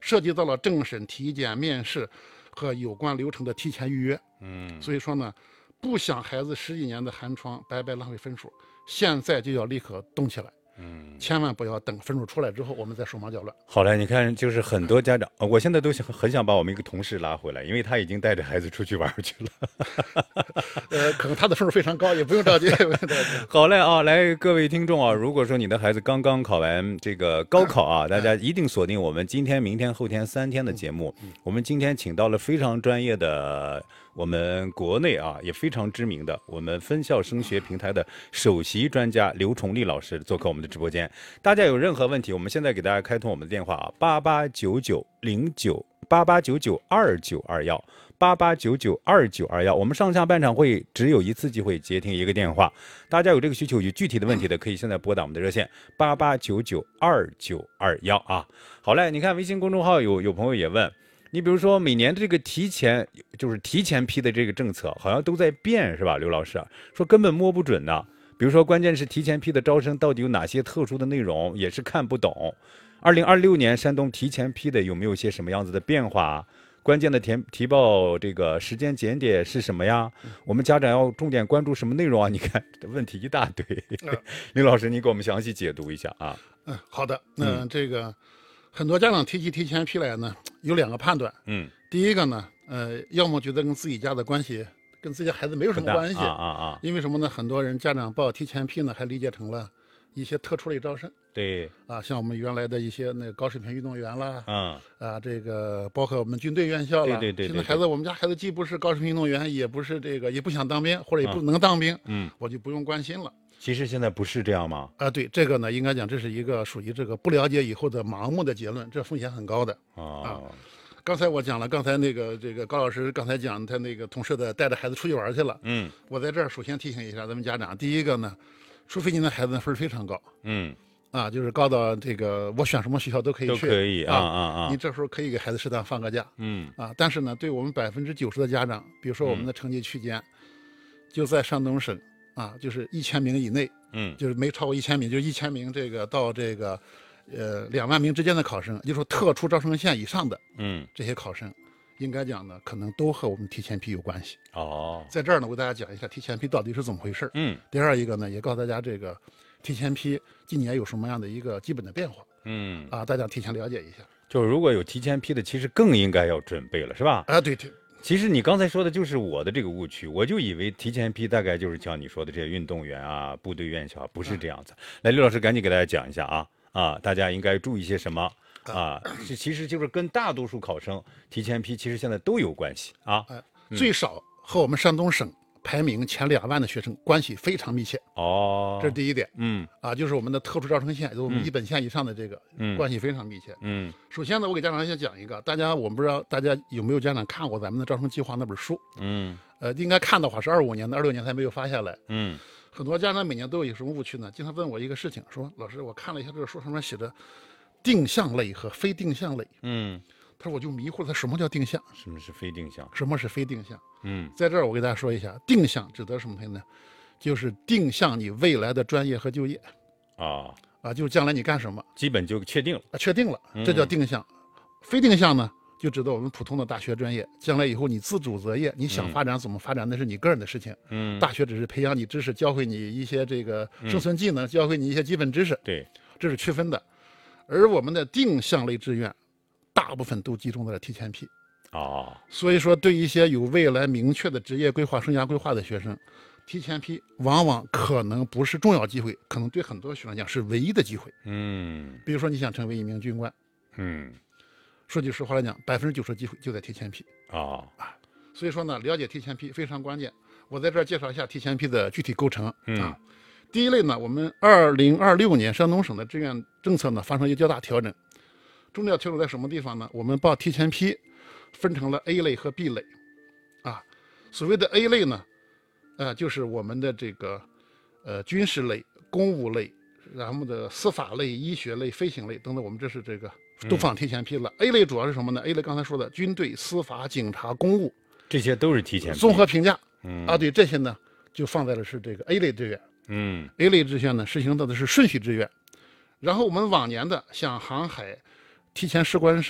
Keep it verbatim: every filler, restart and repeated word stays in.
涉及到了政审、体检、面试和有关流程的提前预约。 嗯， 所以说呢，不想孩子十几年的寒窗白白浪费分数，现在就要立刻动起来。 嗯， 千万不要等分数出来之后我们再手忙脚乱。 好嘞，你看，就是很多家长，呃我现在都想很想把我们一个同事拉回来，因为他已经带着孩子出去玩去了。 呃，可能他的分数非常高，也不用着急。不用着急好嘞啊，来各位听众啊，如果说你的孩子刚刚考完这个高考啊，大家一定锁定我们今天、明天、后天三天的节目。我们今天请到了非常专业的，我们国内啊也非常知名的我们分校升学平台的首席专家刘崇利老师做客我们的直播间。大家有任何问题，我们现在给大家开通我们的电话啊，八八九九零九八八九九二九二幺。八八九九二九二幺，我们上下半场会只有一次机会接听一个电话，大家有这个需求有具体的问题的，可以现在拨打我们的热线八八九九二九二幺啊。好嘞，你看微信公众号有有朋友也问，你比如说每年这个提前就是提前批的这个政策好像都在变是吧？刘老师啊，说根本摸不准呢。比如说关键是提前批的招生到底有哪些特殊的内容，也是看不懂。二零二六年山东提前批的有没有些什么样子的变化？关键的填提报这个时间节点是什么呀？我们家长要重点关注什么内容啊？你看问题一大堆，林老师你给我们详细解读一下啊。 嗯，好的。嗯、呃，这个很多家长提起提前批来呢，有两个判断。 嗯， 第一个呢，呃，要么觉得跟自己家的关系跟自己家孩子没有什么关系啊啊啊， 因为什么呢？很多人家长报提前批呢，还理解成了一些特殊类招生。 对啊，像我们原来的一些那个高水平运动员啦， 嗯啊，这个包括我们军队院校啦， 对对对对现在孩子，我们家孩子既不是高水平运动员，也不是这个，也不想当兵，或者也不能当兵， 嗯， 我就不用关心了。 其实现在不是这样吗？ 啊，对，这个呢，应该讲这是一个属于这个不了解以后的盲目的结论，这风险很高的。 哦， 啊，刚才我讲了，刚才那个这个高老师刚才讲他那个同事的带着孩子出去玩去了， 嗯， 我在这儿首先提醒一下咱们家长，第一个呢，除非您的孩子分非常高， 嗯。 啊，就是高到这个我选什么学校都可以去， 都可以啊啊啊！ 你这时候可以给孩子适当放个假， 嗯啊，但是呢，对我们百分之九十的家长，比如说我们的成绩区间，嗯、就在山东省啊，就是一千名以内， 嗯， 就是没超过一千名，就是一千名这个到这个呃两万名之间的考生，就是说特殊招生线以上的， 嗯， 这些考生，应该讲呢，可能都和我们提前批有关系。 哦， 在这儿呢，我给大家讲一下提前批到底是怎么回事。 嗯， 第二一个呢，也告诉大家这个。提前批今年有什么样的一个基本的变化？ 嗯啊，大家提前了解一下。 就如果有提前批的，其实更应该要准备了，是吧？ 啊，对对。 其实你刚才说的就是我的这个误区，我就以为提前批大概就是像你说的这些运动员啊、部队院校，不是这样子。嗯、来，刘老师赶紧给大家讲一下啊啊，大家应该注意些什么啊？这其实就是跟大多数考生提前批，其实现在都有关系啊。 呃、最少和我们山东省排名前两万的学生关系非常密切哦， 这是第一点。 嗯啊，就是我们的特殊招生线，就是我们一本线以上的这个、 嗯、 关系非常密切。 嗯， 首先呢，我给家长先讲一个，大家我不知道大家有没有家长看过咱们的招生计划那本书？ 嗯， 呃，应该看的话是二五年的，二六年才没有发下来。 嗯， 很多家长每年都有什么误区呢？经常问我一个事情，说老师，我看了一下这个书上面写着定向类和非定向类。嗯。他说我就迷糊了，他什么叫定向？ 什么是非定向？ 什么是非定向？ 嗯， 在这儿我给大家说一下，定向指的是什么呢？就是定向你未来的专业和就业。 啊啊，就是将来你干什么， 基本就确定了。 啊，确定了，这叫定向。嗯、非定向呢，就指的我们普通的大学专业，将来以后你自主择业，你想发展怎么发展，那是你个人的事情。嗯，大学只是培养你知识，教会你一些这个生存技能，嗯、教会你一些基本知识。 对， 这是区分的。而我们的定向类志愿。大部分都集中在了提前批， 哦， 所以说对一些有未来明确的职业规划、生涯规划的学生，提前批往往可能不是重要机会，可能对很多学生来讲是唯一的机会。 嗯， 比如说你想成为一名军官， 嗯， 说句实话来讲，百分之九十机会就在提前批。 哦， 啊，所以说呢，了解提前批非常关键。我在这儿介绍一下提前批的具体构成。 嗯、 啊，第一类呢，我们二零二六年山东省的志愿政策呢发生一个较大调整。重要调整在什么地方呢？我们报提前批分成了 A 类和 B 类，啊，所谓的 A 类呢，呃，就是我们的这个呃军事类、公务类，然后的司法类、医学类、飞行类等等，我们这是这个都放提前批了。嗯、A 类主要是什么呢 ？A 类刚才说的军队、司法、警察、公务， 这些都是提前批。 综合评价， 嗯啊，对这些呢就放在了是这个 A 类志愿。 嗯 ，A 类志愿呢实行到的是顺序志愿，然后我们往年的像航海。提前士官